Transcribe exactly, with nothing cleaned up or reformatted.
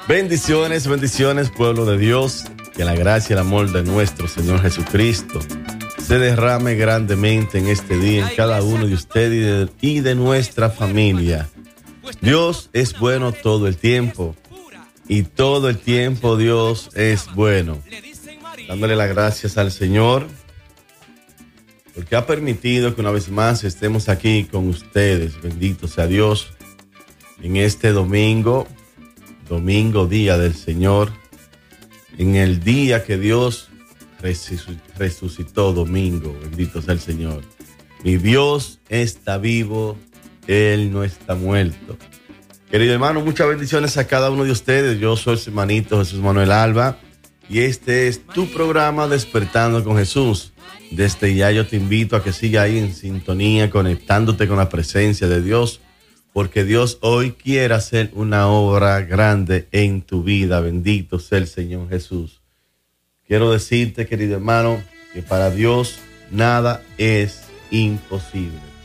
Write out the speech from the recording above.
Bendiciones, bendiciones, pueblo de Dios. Que la gracia y el amor de nuestro Señor Jesucristo se derrame grandemente en este día, en cada uno de ustedes y de, y de nuestra familia. Dios es bueno todo el tiempo. Y todo el tiempo Dios es bueno. Dándole las gracias al Señor, porque ha permitido que una vez más estemos aquí con ustedes. Bendito sea Dios. En este domingo, domingo, día del Señor. En el día que Dios resucitó, domingo. Bendito sea el Señor. Mi Dios está vivo, Él no está muerto. Querido hermano, muchas bendiciones a cada uno de ustedes. Yo soy su hermanito Jesús Manuel Alba y este es tu programa Despertando con Jesús. Desde ya yo te invito a que sigas ahí en sintonía, conectándote con la presencia de Dios, porque Dios hoy quiere hacer una obra grande en tu vida. Bendito sea el Señor Jesús. Quiero decirte, querido hermano, que para Dios nada es imposible.